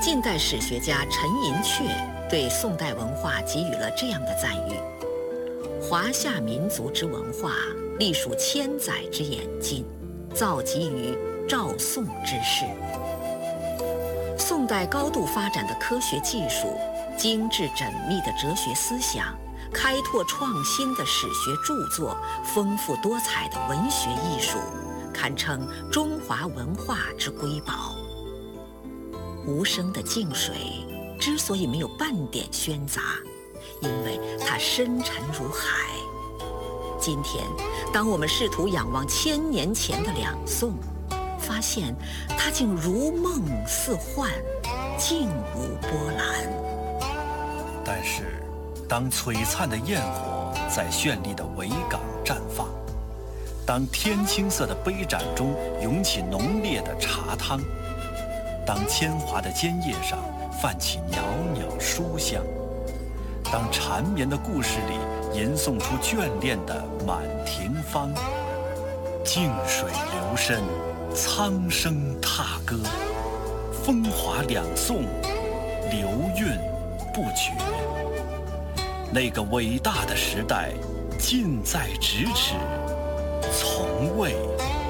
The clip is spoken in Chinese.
近代史学家陈寅恪对宋代文化给予了这样的赞誉：华夏民族之文化，历数千载之演进，造极于赵宋之世。宋代高度发展的科学技术、精致缜密的哲学思想、开拓创新的史学著作、丰富多彩的文学艺术，堪称中华文化之瑰宝。无声的静水之所以没有半点喧杂，因为它深沉如海。今天，当我们试图仰望1000年前的两宋，发现它竟如梦似幻，静无波澜。 但是，当璀璨的焰火在绚丽的维港绽放，当天青色的杯盏中涌起浓烈的茶汤，当铅华的尖叶上泛起袅袅书香，当缠绵的故事里吟诵出眷恋的满庭芳，静水流深，苍生踏歌，风华两宋，流韵不绝。那个伟大的时代近在咫尺，从未